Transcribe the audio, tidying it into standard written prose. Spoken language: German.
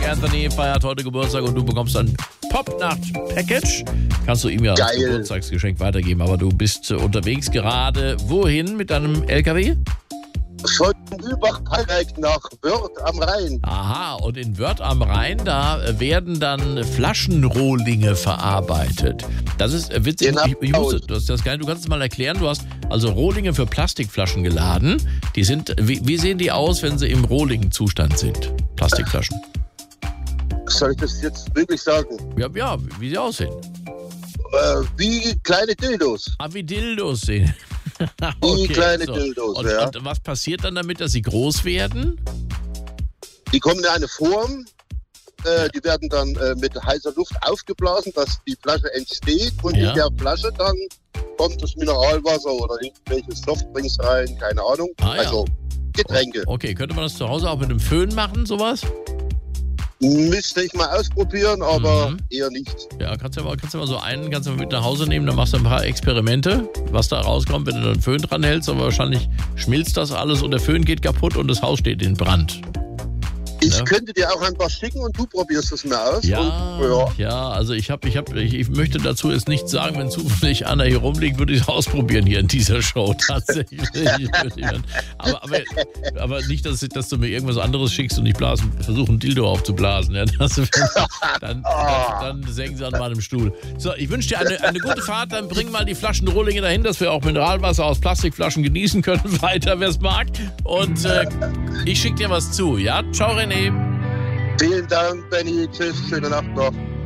Anthony feiert heute Geburtstag und du bekommst ein Popnacht-Package. Kannst du ihm ja als Geburtstagsgeschenk weitergeben, aber du bist unterwegs gerade. Wohin mit deinem LKW? Von Übach-Kalleck nach Wörth am Rhein. Aha, und in Wörth am Rhein, da werden dann Flaschenrohlinge verarbeitet. Das ist witzig. Genau. Ich wusste, das ist das geil. Du kannst es mal erklären. Du hast also Rohlinge für Plastikflaschen geladen. Die sind, wie sehen die aus, wenn sie im Rohling-Zustand sind? Plastikflaschen. Soll ich das jetzt wirklich sagen? Ja, wie sie aussehen. Wie kleine Dildos. Wie Dildos sehen. Wie kleine Dildos, und was passiert dann damit, dass sie groß werden? Die kommen in eine Form, die werden dann mit heißer Luft aufgeblasen, dass die Flasche entsteht und in der Flasche dann kommt das Mineralwasser oder irgendwelche Softdrinks rein, keine Ahnung. Also Getränke. Okay, könnte man das zu Hause auch mit einem Föhn machen, sowas? Müsste ich mal ausprobieren, aber eher nicht. Ja, kannst du mal so einen mit nach Hause nehmen, dann machst du ein paar Experimente, was da rauskommt, wenn du einen Föhn dran hältst, aber wahrscheinlich schmilzt das alles und der Föhn geht kaputt und das Haus steht in Brand. Ich könnte dir auch ein paar schicken und du probierst es mal aus. Ja, also ich möchte dazu jetzt nichts sagen, wenn zufällig einer hier rumliegt, würde ich es ausprobieren hier in dieser Show tatsächlich. aber nicht, dass du mir irgendwas anderes schickst und ich versuche ein Dildo aufzublasen. Ja? Dann senken sie an meinem Stuhl. So, ich wünsche dir eine gute Fahrt, dann bring mal die Flaschenrohlinge dahin, dass wir auch Mineralwasser aus Plastikflaschen genießen können, weiter, wer es mag. Und ich schicke dir was zu, ja? Ciao, René. Vielen Dank, Benny. Tschüss, schöne Nacht noch.